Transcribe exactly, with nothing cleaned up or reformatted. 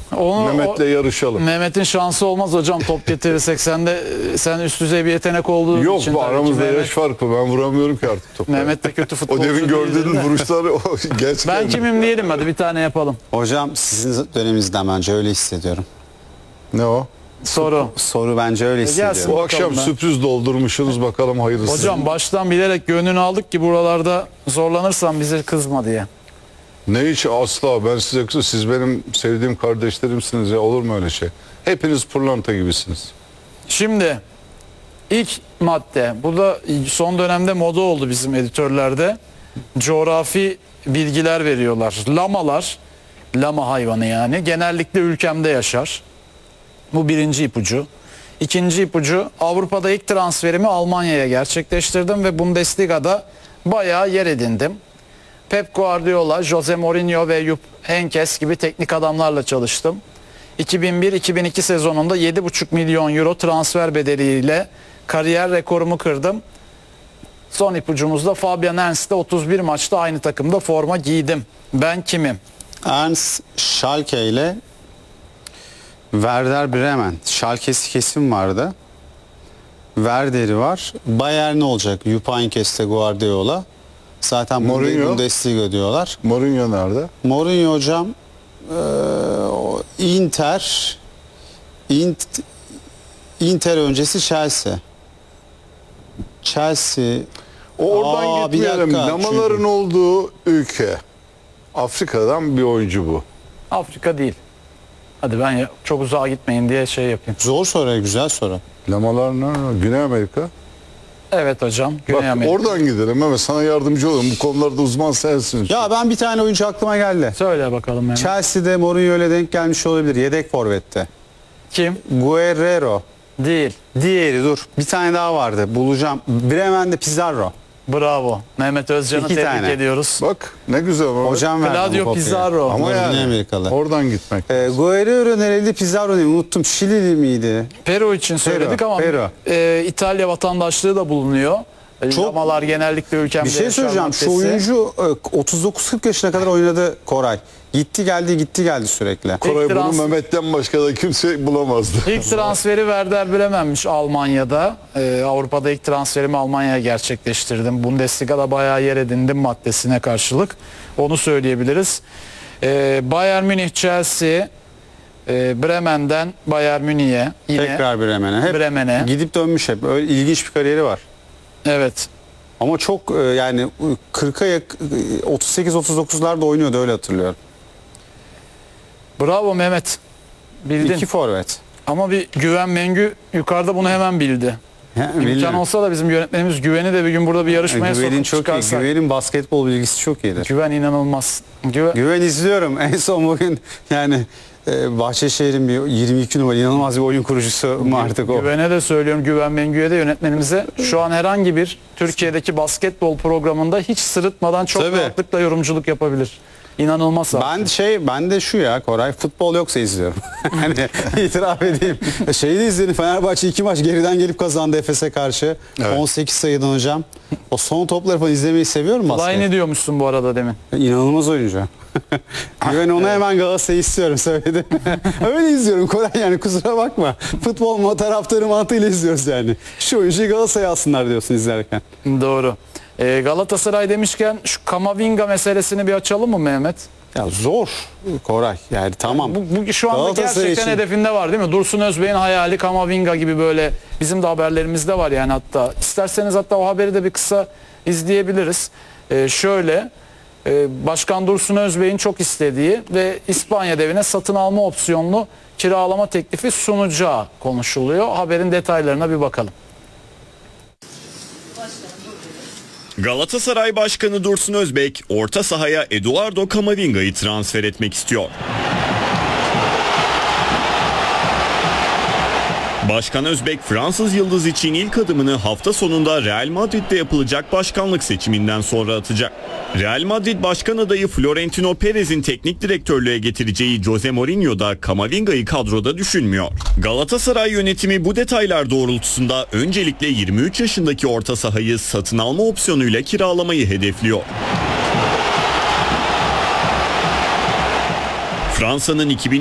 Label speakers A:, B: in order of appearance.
A: Onu,
B: Mehmet'le
A: o,
B: yarışalım.
A: Mehmet'in şansı olmaz hocam top getirirsek. Sen de sen üst düzey bir yetenek olduğun
B: Yok,
A: için.
B: Yok bu aramızda
A: Mehmet,
B: yaş farkı. Ben vuramıyorum ki artık topu.
A: Mehmet de kötü futbolcu
B: O demin gördüğünüz
A: de.
B: vuruşları o gerçekten.
A: Ben kimim diyelim, hadi bir tane yapalım.
C: Hocam sizin döneminizden bence öyle hissediyorum.
B: Ne o?
A: Soru.
C: Soru bence öyle hissediyorum.
A: gelsin.
B: Bu akşam
A: ben.
B: sürpriz doldurmuşsunuz, bakalım hayırlısı.
A: Hocam baştan bilerek gönlünü aldık ki buralarda zorlanırsan bize kızma diye.
B: Ne hiç, asla. Ben size kızım, siz benim sevdiğim kardeşlerimsiniz ya, olur mu öyle şey? Hepiniz pırlanta gibisiniz.
A: Şimdi ilk madde, bu da son dönemde moda oldu bizim editörlerde. Coğrafi bilgiler veriyorlar. Lamalar, lama hayvanı yani, genellikle ülkemde yaşar. Bu birinci ipucu. İkinci ipucu, Avrupa'da ilk transferimi Almanya'ya gerçekleştirdim ve Bundesliga'da bayağı yer edindim. Pep Guardiola, Jose Mourinho ve Jupp Heynckes gibi teknik adamlarla çalıştım. iki bin bir iki bin iki sezonunda yedi buçuk milyon euro transfer bedeliyle kariyer rekorumu kırdım. Son ipucumuzda Fabian Ernst'te otuz bir maçta aynı takımda forma giydim. Ben kimim?
C: Ernst Schalke ile Werder Bremen. Schalke'si kesin vardı. Werder'i var. Bayern ne olacak? Jupp Heynckes'te Guardiola. Zaten
B: Mourinho.
C: Bundesliga diyorlar.
B: Mourinho nerede?
C: Mourinho hocam e, Inter Int, Inter öncesi Chelsea. Chelsea.
B: O oradan
C: Aa, bir
B: gitmeyelim.
C: dakika,
B: Lamaların
C: çünkü-
B: olduğu ülke. Afrika'dan bir oyuncu bu.
A: Afrika değil. Hadi ben ya, çok uzağa gitmeyin diye şey yapayım.
C: Zor soru, güzel soru.
B: Lamalar nerede? Güney Amerika.
A: Evet hocam. Güney
B: Bak
A: Amerika.
B: oradan gidelim. Mehmet, sana yardımcı olurum. Bu konularda uzman sensin.
C: Ya ben bir tane oyuncu aklıma geldi.
A: Söyle bakalım. Yani.
C: Chelsea'de Mourinho ile denk gelmiş olabilir. Yedek forvette.
A: Kim?
C: Guerrero.
A: Değil.
C: Diğeri dur. Bir tane daha vardı. Bulacağım. Bremen'de Pizarro.
A: Bravo. Mehmet Özcan'ı
C: İki
A: tebrik
C: tane.
A: ediyoruz.
B: Bak ne güzel. Mehmet.
C: Hocam verdi bu
A: Claudio
C: kopyayı.
A: Pizarro.
B: Ama
C: Güney
B: yani
C: Amerikalı.
B: oradan gitmek.
C: Ee, Guerrero nereli, Pizarro değil, unuttum. Şilili miydi?
A: Peru için söyledik ama
C: Peru.
A: e, İtalya vatandaşlığı da bulunuyor.
C: Çok-
A: Lamalar genellikle ülkemde
C: Bir şey
A: yaşar
C: söyleyeceğim. Şu
A: maddesi.
C: oyuncu e, otuz dokuz kırk yaşına kadar oynadı Koray. Gitti geldi gitti geldi sürekli.
B: Koray bunu
A: trans-
B: Mehmet'ten başka da kimse bulamazdı.
A: İlk transferi Werder Bremen'miş Almanya'da. Ee, Avrupa'da ilk transferimi Almanya'ya gerçekleştirdim. Bundesliga'da bayağı yer edindim maddesine karşılık. Onu söyleyebiliriz. Ee, Bayern Münih, Chelsea, e, Bremen'den Bayern Münih'e yine.
C: Tekrar Bremen'e. Hep
A: Bremen'e.
C: gidip dönmüş hep. Öyle ilginç bir kariyeri var.
A: Evet.
C: Ama çok e, yani kırka yak- otuz sekiz otuz dokuzlarda oynuyordu, öyle hatırlıyorum.
A: Bravo Mehmet. Bildin.
C: İki forvet.
A: Ama bir Güven Mengü yukarıda bunu hemen bildi.
C: Ha,
A: İmkan
C: bilmiyorum.
A: olsa da bizim yönetmenimiz Güven'i de bir gün burada bir yarışmaya
C: Güven'in
A: sokup
C: çok iyi.
A: çıkarsak.
C: Güven'in basketbol bilgisi çok iyidir.
A: Güven inanılmaz. Güven,
C: Güven izliyorum. En son bugün yani e, Bahçeşehir'in bir yirmi iki numara inanılmaz bir oyun kurucusu mu artık o?
A: Güven'e de söylüyorum, Güven Mengü'ye de, yönetmenimize. Şu an herhangi bir Türkiye'deki basketbol programında hiç sırıtmadan çok
C: Tabii.
A: rahatlıkla yorumculuk yapabilir. İnanılmaz. abi.
C: Ben şey ben de şu ya Koray, futbol yoksa izliyorum. Hani itiraf edeyim. Şeyi de izledim, Fenerbahçe iki maç geriden gelip kazandı Efes'e karşı.
B: Evet.
C: on sekiz sayıdan hocam. O son topları falan izlemeyi seviyorum
A: Kolay
C: basket.
A: ne diyormuşsun bu arada demin?
C: İnanılmaz oyuncu. Güven ona hemen Galatasaray'ı istiyorum söyledi. Öyle izliyorum Koray, yani kusura bakma. Futbol mu taraftarı mantığıyla izliyoruz yani. Şu oyuncuyu Galatasaray'a alsınlar diyorsun izlerken.
A: Doğru. Ee, Galatasaray demişken şu Kamavinga meselesini bir açalım mı Mehmet?
C: Ya zor Koray, yani tamam.
A: Bu, bu şu anda
C: Galatasaray
A: gerçekten
C: için-
A: hedefinde var değil mi? Dursun Özbey'in hayali Kamavinga gibi, böyle bizim de haberlerimizde var yani hatta. İsterseniz hatta o haberi de bir kısa izleyebiliriz. Ee, şöyle, e, Başkan Dursun Özbey'in çok istediği ve İspanya devine satın alma opsiyonlu kiralama teklifi sunacağı konuşuluyor. Haberin detaylarına bir bakalım.
D: Galatasaray Başkanı Dursun Özbek orta sahaya Eduardo Kamavinga'yı transfer etmek istiyor. Başkan Özbek Fransız yıldız için ilk adımını hafta sonunda Real Madrid'de yapılacak başkanlık seçiminden sonra atacak. Real Madrid başkan adayı Florentino Perez'in teknik direktörlüğe getireceği Jose Mourinho da Kamavinga'yı kadroda düşünmüyor. Galatasaray yönetimi bu detaylar doğrultusunda öncelikle yirmi üç yaşındaki orta sahayı satın alma opsiyonuyla kiralamayı hedefliyor. Fransa'nın iki bin